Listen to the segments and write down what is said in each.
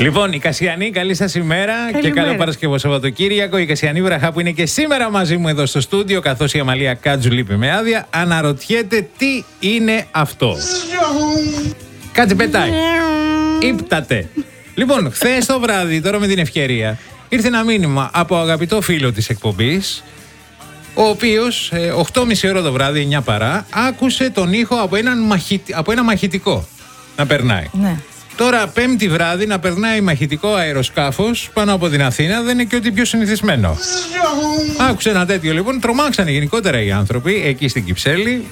Λοιπόν, η Κασιανή, καλή σας ημέρα και καλό Παρασκευό Σαββατοκύριακο. Η Κασιανή Βραχά που είναι και σήμερα μαζί μου εδώ στο στούντιο, καθώς η Αμαλία Κάτζου λείπει με άδεια, αναρωτιέται τι είναι αυτό. Κάτι πετάει. Ήπτατε. Λοιπόν, χθες το βράδυ, τώρα με την ευκαιρία, ήρθε ένα μήνυμα από αγαπητό φίλο της εκπομπής, ο οποίος 8.30 ώρα το βράδυ, 9 παρά, άκουσε τον ήχο από ένα μαχητικό να περνάει. Ναι. Τώρα, Πέμπτη βράδυ, να περνάει μαχητικό αεροσκάφος πάνω από την Αθήνα δεν είναι και ό,τι πιο συνηθισμένο. Άκουσε ένα τέτοιο λοιπόν, τρομάξανε γενικότερα οι άνθρωποι εκεί στην Κυψέλη.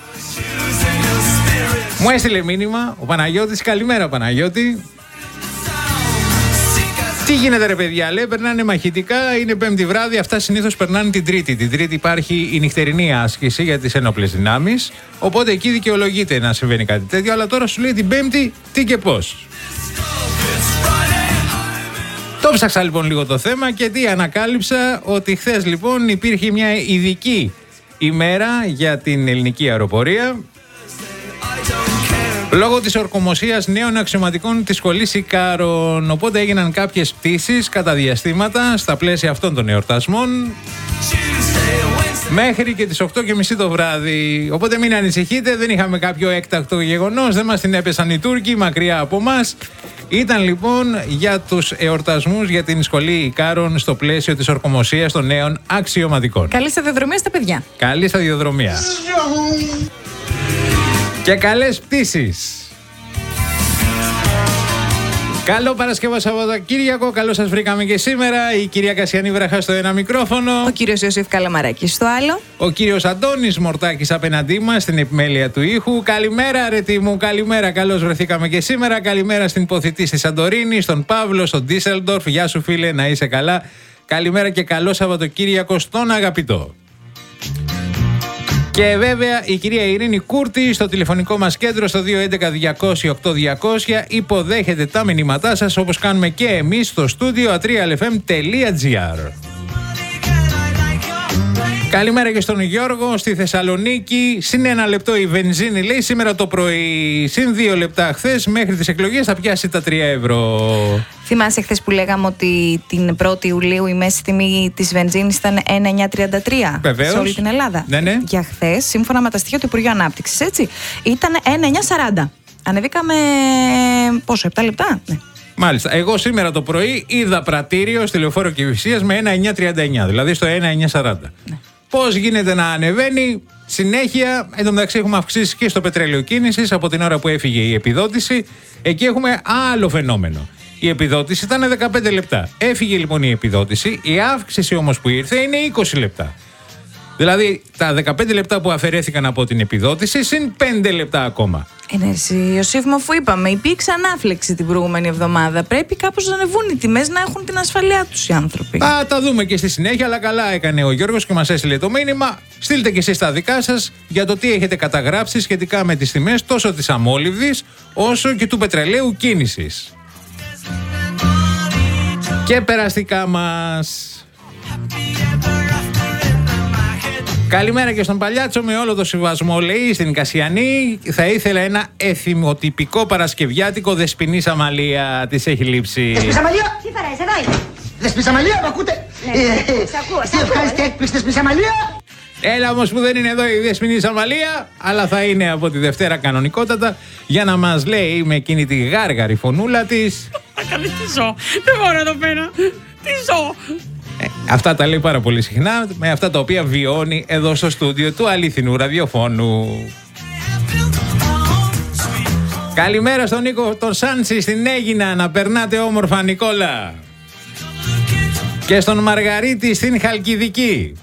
Μου έστειλε μήνυμα ο Παναγιώτης, καλημέρα Παναγιώτη. Τι γίνεται ρε παιδιά, λέει, περνάνε μαχητικά, είναι Πέμπτη βράδυ, αυτά συνήθως περνάνε την Τρίτη. Την Τρίτη υπάρχει η νυχτερινή άσκηση για τις ενόπλες δυνάμεις, οπότε εκεί δικαιολογείται να συμβαίνει κάτι τέτοιο, αλλά τώρα σου λέει την Πέμπτη τι και πώς. Το ψάξα λοιπόν λίγο το θέμα και τι ανακάλυψα, ότι χθες λοιπόν υπήρχε μια ειδική ημέρα για την ελληνική αεροπορία λόγω της ορκομοσίας νέων αξιωματικών της σχολής Ικάρων. Οπότε έγιναν κάποιες πτήσεις κατά διαστήματα στα πλαίσια αυτών των εορτασμών μέχρι και τις 8.30 το βράδυ. Οπότε μην ανησυχείτε, δεν είχαμε κάποιο έκτακτο γεγονός, δεν μας την έπεσαν οι Τούρκοι μακριά από μας. Ήταν λοιπόν για τους εορτασμούς για την σχολή Ικάρων στο πλαίσιο της ορκομοσίας των νέων αξιωματικών. Καλή σταδιοδρομία στα παιδιά. Καλή σταδιοδρομία. Και καλές πτήσεις. Καλό Παρασκευό Σαββατοκύριακο, καλώς σας βρήκαμε και σήμερα. Η κυρία Κασιανή Βραχά στο ένα μικρόφωνο. Ο κύριος Ιωσήφ Καλαμαράκης στο άλλο. Ο κύριος Αντώνης Μορτάκης απέναντί μας στην επιμέλεια του ήχου. Καλημέρα αρετή μου, καλημέρα, καλώς βρεθήκαμε και σήμερα. Καλημέρα στην υποθητή στη Σαντορίνη, στον Παύλο, στον Ντίσελντορφ. Γεια σου φίλε, να είσαι καλά. Καλημέρα και καλό Σαββατοκύριακο στον αγαπητό. Και βέβαια η κυρία Ειρήνη Κούρτη στο τηλεφωνικό μας κέντρο στο 211-200-8200 υποδέχεται τα μηνύματά σας όπως κάνουμε και εμείς στο στούντιο atrialfm.gr. Καλημέρα και στον Γιώργο στη Θεσσαλονίκη. Συν 1 λεπτό η βενζίνη, λέει, σήμερα το πρωί. Συν 2 λεπτά χθες, μέχρι τις εκλογές θα πιάσει τα 3 ευρώ. Θυμάσαι χθες που λέγαμε ότι την 1η Ιουλίου η μέση τιμή της βενζίνης ήταν 1,933 σε όλη την Ελλάδα. Ναι. Για χθες, σύμφωνα με τα στοιχεία του Υπουργείου Ανάπτυξης, έτσι, ήταν 1,940. Ανεβήκαμε πόσο, 7 λεπτά? Ναι. Μάλιστα. Εγώ σήμερα το πρωί είδα πρατήριο στη Λεωφόρο Κηφισίας με 1,939, δηλαδή στο 1,940. Ναι. Πώς γίνεται να ανεβαίνει συνέχεια? Εν τω μεταξύ έχουμε αυξήσει και στο πετρέλαιο κίνησης από την ώρα που έφυγε η επιδότηση. Εκεί έχουμε άλλο φαινόμενο. Η επιδότηση ήταν 15 λεπτά. Έφυγε λοιπόν η επιδότηση. Η αύξηση όμως που ήρθε είναι 20 λεπτά. Δηλαδή τα 15 λεπτά που αφαιρέθηκαν από την επιδότηση συν 5 λεπτά ακόμα. Εσύ, Ιωσήφ, μου αφού είπαμε, υπήρξε ανάφλεξη την προηγούμενη εβδομάδα. Πρέπει κάπως να ανεβούν οι τιμές, να έχουν την ασφαλειά τους οι άνθρωποι. Θα τα δούμε και στη συνέχεια, αλλά καλά έκανε ο Γιώργος και μας έστειλε το μήνυμα. Στείλτε και εσείς τα δικά σας για το τι έχετε καταγράψει σχετικά με τις τιμές τόσο της αμόλυβδης όσο και του πετρελαίου κίνησης. Και περαστικά μας. Καλημέρα και στον Παλιάτσο με όλο το συμβασμό, λέει, στην Κασιανή. Θα ήθελα ένα εθιμοτυπικό παρασκευιάτικο Δεσποινής Αμαλία. Της έχει λείψει. Δεσποινής Αμαλία! Τι φοράς, εδώ είναι. Δεσποινής Αμαλία, μ' ακούτε? Τι ευχάριστη έκπληξη, Δεσποινής Αμαλία! Έλα όμως που δεν είναι εδώ η Δεσποινής Αμαλία, αλλά θα είναι από τη Δευτέρα κανονικότατα για να μας λέει με εκείνη τη γάργαρη φωνούλα της. Καλή, τι ζω. Δεν μπορώ εδώ πέρα. Τι ζω. Αυτά τα λέει πάρα πολύ συχνά, με αυτά τα οποία βιώνει εδώ στο στούντιο του αληθινού ραδιοφώνου. Καλημέρα στον Νίκο τον Σάντσι στην Αίγινα, να περνάτε όμορφα Νικόλα. Και στον Μαργαρίτη στην Χαλκιδική.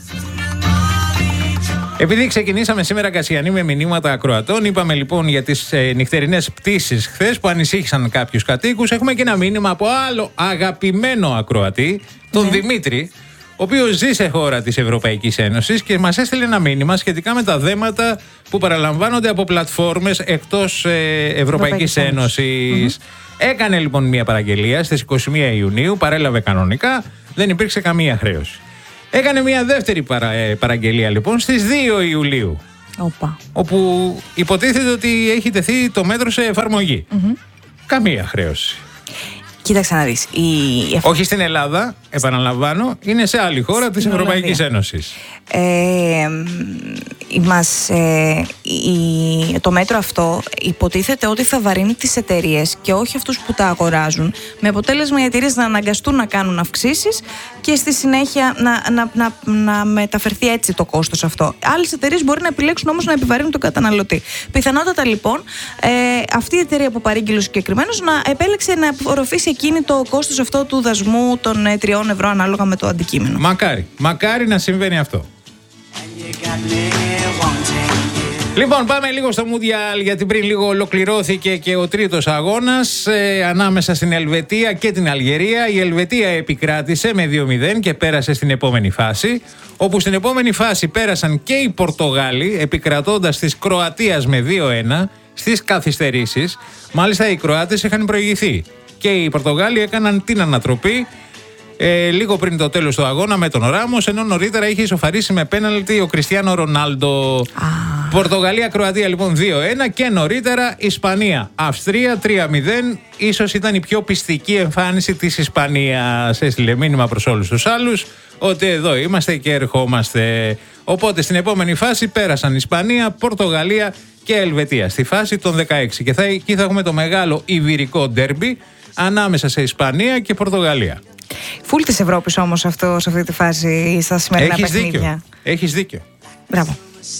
Επειδή ξεκινήσαμε σήμερα Κασιανή με μηνύματα ακροατών, είπαμε λοιπόν για τις νυχτερινές πτήσεις χθες που ανησύχησαν κάποιους κατοίκους. Έχουμε και ένα μήνυμα από άλλο αγαπημένο ακροατή, τον Δημήτρη, ο οποίος ζει σε χώρα της Ευρωπαϊκής Ένωσης και μας έστειλε ένα μήνυμα σχετικά με τα δέματα που παραλαμβάνονται από πλατφόρμες εκτός Ευρωπαϊκής Ένωσης. Έκανε λοιπόν μια παραγγελία στις 21 Ιουνίου, παρέλαβε κανονικά, δεν υπήρξε καμία χρέωση. Έκανε μια δεύτερη παραγγελία λοιπόν στις 2 Ιουλίου. Όπου υποτίθεται ότι έχει τεθεί το μέτρο σε εφαρμογή. Καμία χρέωση. Κοίταξε να δεις. Όχι στην Ελλάδα, επαναλαμβάνω, είναι σε άλλη χώρα της Ευρωπαϊκής Ένωσης. Το μέτρο αυτό υποτίθεται ότι θα βαρύνει τις εταιρείες και όχι αυτούς που τα αγοράζουν, με αποτέλεσμα οι εταιρείες να αναγκαστούν να κάνουν αυξήσεις και στη συνέχεια να μεταφερθεί έτσι το κόστος αυτό. Άλλες εταιρείες μπορεί να επιλέξουν όμως να επιβαρύνουν τον καταναλωτή. Πιθανότατα λοιπόν αυτή η εταιρεία που παρήγγειλε συγκεκριμένως να επέλεξε να απορροφήσει εκείνη το κόστος αυτό του δασμού των 3 ευρώ ανάλογα με το αντικείμενο. Μακάρι να συμβαίνει αυτό. Λοιπόν, πάμε λίγο στο Μουντιάλ, γιατί πριν λίγο ολοκληρώθηκε και ο τρίτος αγώνας ανάμεσα στην Ελβετία και την Αλγερία. Η Ελβετία επικράτησε με 2-0 και πέρασε στην επόμενη φάση, όπου στην επόμενη φάση πέρασαν και οι Πορτογάλοι, επικρατώντας της Κροατίας με 2-1 στις καθυστερήσεις. Μάλιστα οι Κροάτες είχαν προηγηθεί και οι Πορτογάλοι έκαναν την ανατροπή λίγο πριν το τέλος του αγώνα με τον Ράμος, ενώ νωρίτερα είχε ισοφαρίσει με πέναλτι ο Κριστιάνο Ρονάλντο. Πορτογαλία-Κροατία λοιπόν 2-1 και νωρίτερα Ισπανία-Αυστρία 3-0. Ίσως ήταν η πιο πιστική εμφάνιση της Ισπανίας. Έστειλε μήνυμα προς όλους τους άλλους ότι εδώ είμαστε και ερχόμαστε. Οπότε στην επόμενη φάση πέρασαν Ισπανία, Πορτογαλία και Ελβετία στη φάση των 16. Και εκεί θα έχουμε το μεγάλο ιβηρικό ντέρμπι ανάμεσα σε Ισπανία και Πορτογαλία. Φουλ της Ευρώπης όμως σε αυτή τη φάση στα σημερινά παιχνίδια. Έχεις δίκιο. Μπράβο.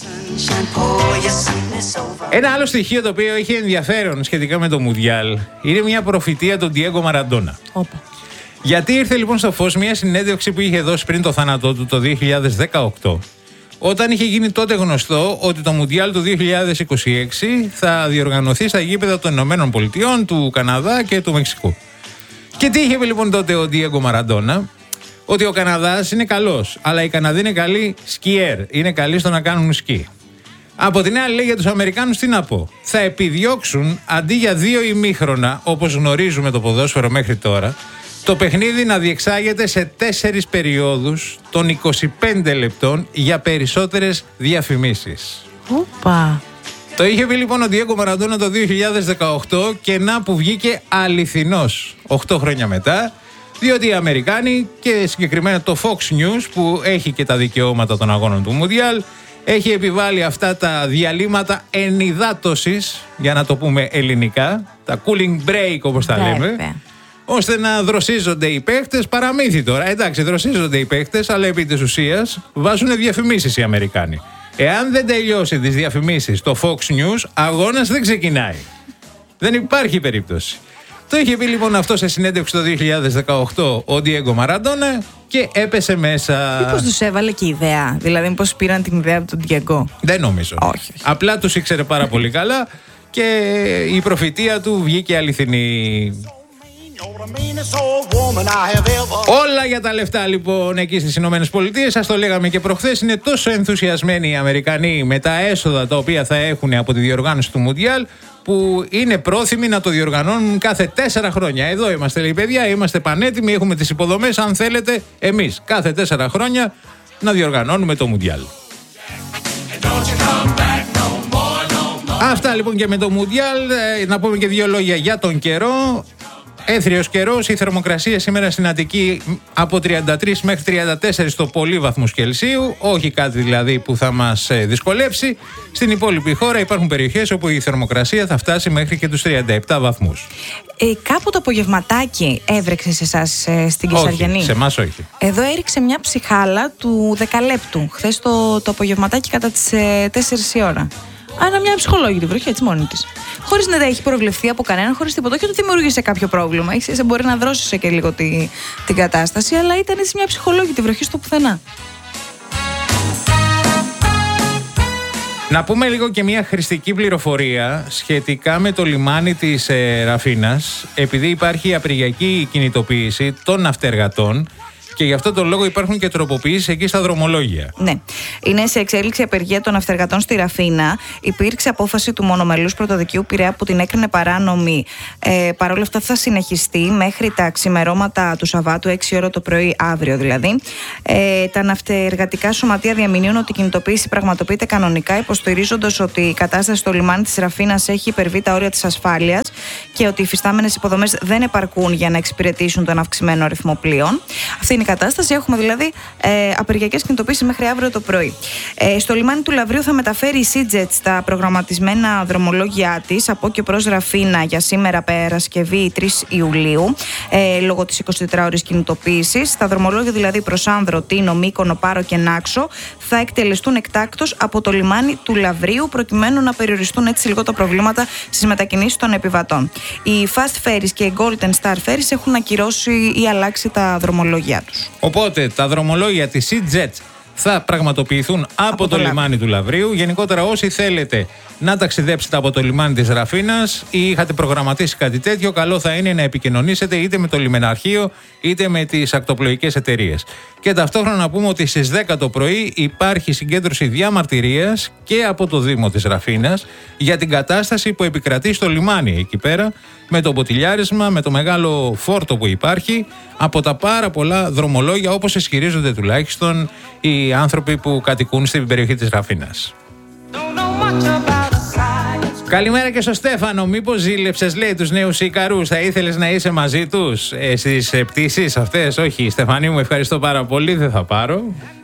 Ένα άλλο στοιχείο το οποίο έχει ενδιαφέρον σχετικά με το Μουντιάλ είναι μια προφητεία του Ντιέγκο Μαραντόνα. Γιατί ήρθε λοιπόν στο φως μια συνέντευξη που είχε δώσει πριν το θάνατό του το 2018, όταν είχε γίνει τότε γνωστό ότι το Μουντιάλ του 2026 θα διοργανωθεί στα γήπεδα των Ηνωμένων Πολιτειών, του Καναδά και του Μεξικού. Και τι είχε πει λοιπόν τότε ο Ντιέγκο Μαραντόνα? Ότι ο Καναδάς είναι καλός, αλλά οι Καναδοί είναι καλοί σκιέρ, είναι καλοί στο να κάνουν σκι. Από την άλλη, λέει, για τους Αμερικάνους τι να πω? Θα επιδιώξουν αντί για 2 ημίχρονα, όπως γνωρίζουμε το ποδόσφαιρο μέχρι τώρα, το παιχνίδι να διεξάγεται σε 4 περιόδους των 25 λεπτών για περισσότερες διαφημίσεις. Οπα. Το είχε πει λοιπόν ο Ντιέγκο Μαραντόνα το 2018 και να που βγήκε αληθινός 8 χρόνια μετά, διότι οι Αμερικάνοι και συγκεκριμένα το Fox News, που έχει και τα δικαιώματα των αγώνων του Μουντιάλ, έχει επιβάλει αυτά τα διαλύματα ενυδάτωσης, για να το πούμε ελληνικά, τα cooling break όπως τα λέμε, ώστε να δροσίζονται οι παίχτες. Παραμύθι τώρα, εντάξει, δροσίζονται οι παίχτες, αλλά επί της ουσίας βάζουν διαφημίσεις οι Αμερικάνοι. Εάν δεν τελειώσει τις διαφημίσεις το Fox News, αγώνας δεν ξεκινάει. Δεν υπάρχει περίπτωση. Το είχε πει λοιπόν αυτό σε συνέντευξη το 2018 ο Ντιέγκο Μαραντόνα και έπεσε μέσα. Μήπως τους έβαλε και ιδέα? Δηλαδή μήπως πήραν την ιδέα από τον Ντιέγκο? Δεν νομίζω. Όχι. Απλά τους ήξερε πάρα πολύ καλά και η προφητεία του βγήκε αληθινή. Όλα για τα λεφτά λοιπόν εκεί στις Ηνωμένες Πολιτείες. Σας το λέγαμε και προχθές. Είναι τόσο ενθουσιασμένοι οι Αμερικανοί με τα έσοδα τα οποία θα έχουν από τη διοργάνωση του Μουντιάλ, που είναι πρόθυμοι να το διοργανώνουν κάθε 4 χρόνια. Εδώ είμαστε, λέει, παιδιά, είμαστε πανέτοιμοι, έχουμε τις υποδομές. Αν θέλετε, εμείς κάθε 4 χρόνια να διοργανώνουμε το Μουντιάλ. Αυτά λοιπόν και με το Μουντιάλ. Να πούμε και 2 λόγια για τον καιρό. Έθριος καιρός, η θερμοκρασία σήμερα στην Αττική από 33 μέχρι 34 το πολύ βαθμούς Κελσίου, όχι κάτι δηλαδή που θα μας δυσκολέψει. Στην υπόλοιπη χώρα υπάρχουν περιοχές όπου η θερμοκρασία θα φτάσει μέχρι και τους 37 βαθμούς. Κάπου το απογευματάκι έβρεξε σε εσάς στην Κεσαριανή? Όχι, σε εμάς όχι. Εδώ έριξε μια ψυχάλα του 10 λεπτού χθες το απογευματάκι κατά τις 4 η ώρα. Άρα μια ψυχολόγητη βροχή έτσι μόνη της. Χωρίς να έχει προβλεφθεί από κανέναν, χωρίς τίποτα. Όχι ότι δημιούργησε κάποιο πρόβλημα. Μπορεί να δρόσησε και λίγο την κατάσταση, αλλά ήταν έτσι μια ψυχολόγητη βροχή στο πουθενά. Να πούμε λίγο και μια χρηστική πληροφορία σχετικά με το λιμάνι της Ραφίνας. Επειδή υπάρχει απριγιακή κινητοποίηση των ναυτεργατών Και γι' αυτό τον λόγο υπάρχουν και τροποποιήσεις εκεί στα δρομολόγια. Ναι. Είναι σε εξέλιξη απεργία των ναυτεργατών στη Ραφίνα. Υπήρξε απόφαση του μονομελούς πρωτοδικείου Πειραιά που την έκρινε παράνομη. Παρ' όλα αυτά θα συνεχιστεί μέχρι τα ξημερώματα του Σαββάτου, 6 ώρα το πρωί, αύριο δηλαδή. Τα ναυτεργατικά σωματεία διαμηνύουν ότι η κινητοποίηση πραγματοποιείται κανονικά, υποστηρίζοντας ότι η κατάσταση στο λιμάνι της Ραφίνας έχει υπερβεί τα όρια της ασφάλειας και ότι οι υφιστάμενες υποδομές δεν επαρκούν για να εξυπηρετήσουν τον αυξημένο αριθμό πλοίων. Αυτή είναι η κατάσταση. Έχουμε δηλαδή απεργιακές κινητοποίησεις μέχρι αύριο το πρωί. Στο λιμάνι του Λαβρίου θα μεταφέρει η SeaJet τα προγραμματισμένα δρομολόγια της από και προς Ραφίνα για σήμερα Παρασκευή 3 Ιουλίου, λόγω της 24ωρης κινητοποίησης. Τα δρομολόγια δηλαδή προς Άνδρο, Τίνο, Μύκονο, Πάρο και Νάξο θα εκτελεστούν εκτάκτως από το λιμάνι του Λαβρίου, προκειμένου να περιοριστούν έτσι λίγο τα προβλήματα στις μετακινήσεις των επιβατών. Οι Fast Ferries και οι Golden Star Ferries έχουν ακυρώσει ή αλλάξει τα δρομολόγια τους. Οπότε τα δρομολόγια της SeaJet θα πραγματοποιηθούν από το λιμάνι του Λαβρίου. Γενικότερα, όσοι θέλετε να ταξιδέψετε από το λιμάνι της Ραφίνας ή είχατε προγραμματίσει κάτι τέτοιο, καλό θα είναι να επικοινωνήσετε είτε με το λιμεναρχείο είτε με τις ακτοπλοϊκές εταιρείες. Και ταυτόχρονα να πούμε ότι στις 10 το πρωί υπάρχει συγκέντρωση διαμαρτυρίας και από το Δήμο της Ραφίνας για την κατάσταση που επικρατεί στο λιμάνι εκεί πέρα, με το ποτηλιάρισμα, με το μεγάλο φόρτο που υπάρχει από τα πάρα πολλά δρομολόγια, όπως ισχυρίζονται τουλάχιστον οι άνθρωποι που κατοικούν στην περιοχή της Ραφίνας. Καλημέρα και στο Στέφανο. Μήπως ζήλεψες, λέει, τους νέους Ικαρούς? Θα ήθελες να είσαι μαζί τους στις πτήσεις αυτές? Όχι, Στεφανή μου, ευχαριστώ πάρα πολύ. Δεν θα πάρω.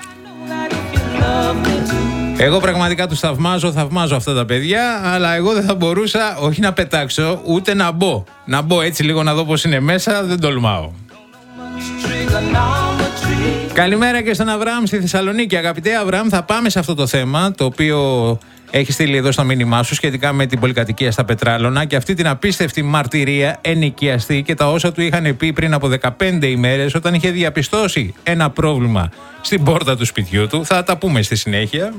Εγώ πραγματικά τους θαυμάζω αυτά τα παιδιά, αλλά εγώ δεν θα μπορούσα όχι να πετάξω, ούτε να μπω. Να μπω έτσι λίγο να δω πώς είναι μέσα, δεν τολμάω. Καλημέρα και στον Αβραάμ στη Θεσσαλονίκη. Αγαπητέ Αβραάμ, θα πάμε σε αυτό το θέμα το οποίο έχει στείλει εδώ στο μήνυμά σου σχετικά με την πολυκατοικία στα Πετράλωνα και αυτή την απίστευτη μαρτυρία ενοικιαστή και τα όσα του είχαν πει πριν από 15 ημέρες όταν είχε διαπιστώσει ένα πρόβλημα στην πόρτα του σπιτιού του. Θα τα πούμε στη συνέχεια.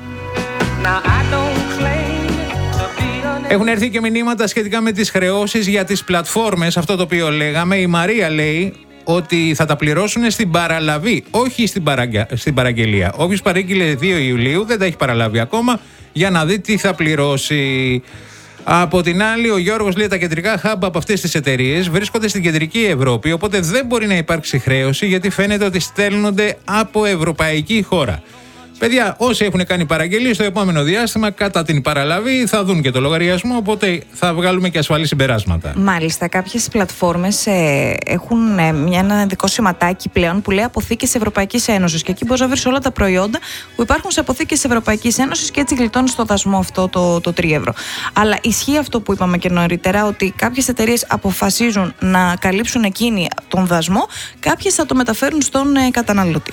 Έχουν έρθει και μηνύματα σχετικά με τις χρεώσεις για τις πλατφόρμες, αυτό το οποίο λέγαμε. Η Μαρία λέει ότι θα τα πληρώσουν στην παραλαβή, όχι στην παραγγελία. Όποιος παρήγγειλε 2 Ιουλίου δεν τα έχει παραλάβει ακόμα, για να δει τι θα πληρώσει. Από την άλλη, ο Γιώργος λέει τα κεντρικά hub από αυτές τις εταιρείες βρίσκονται στην κεντρική Ευρώπη, οπότε δεν μπορεί να υπάρξει χρέωση γιατί φαίνεται ότι στέλνονται από ευρωπαϊκή χώρα. Παιδιά, όσοι έχουν κάνει παραγγελία στο επόμενο διάστημα, κατά την παραλαβή θα δουν και το λογαριασμό, οπότε θα βγάλουμε και ασφαλή συμπεράσματα. Μάλιστα, κάποιες πλατφόρμες έχουν ένα ειδικό σηματάκι πλέον που λέει αποθήκες Ευρωπαϊκής Ένωσης. Και εκεί μπορείς να βρεις όλα τα προϊόντα που υπάρχουν σε αποθήκες Ευρωπαϊκής Ένωσης και έτσι γλιτώνεις το δασμό αυτό το 3 ευρώ. Αλλά ισχύει αυτό που είπαμε και νωρίτερα, ότι κάποιες εταιρείες αποφασίζουν να καλύψουν εκείνοι τον δασμό, κάποιες θα το μεταφέρουν στον καταναλωτή.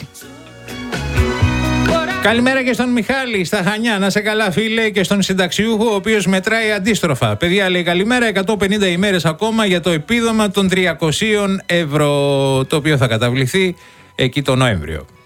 Καλημέρα και στον Μιχάλη στα Χανιά. Να σε καλά, φίλε, και στον συνταξιούχο, ο οποίος μετράει αντίστροφα. Παιδιά, λέει καλημέρα, 150 ημέρες ακόμα για το επίδομα των 300 ευρώ, το οποίο θα καταβληθεί εκεί το Νοέμβριο.